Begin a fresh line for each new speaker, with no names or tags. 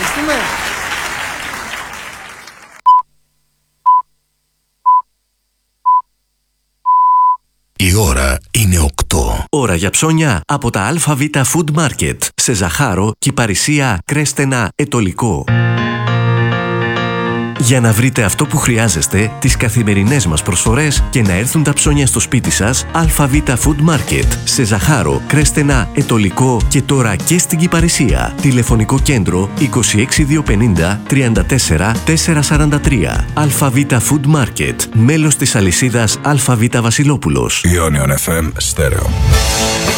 Ευχαριστούμε.
Η ώρα είναι 8.
Ώρα για ψώνια από τα ΑΒ Food Market σε Ζαχάρο, Κυπαρισία, Κρέστενα, Ετωλικό. Για να βρείτε αυτό που χρειάζεστε, τις καθημερινές μας προσφορές και να έρθουν τα ψώνια στο σπίτι σας, ΑΒ Food Market σε Ζαχάρο, Κρέστενα, Ετωλικό και τώρα και στην Κυπαρισία. Τηλεφωνικό κέντρο 26250 34 443. ΑΒ Food Market, μέλος της αλυσίδας ΑΒ Βασιλόπουλος.
Ionion FM Stereo.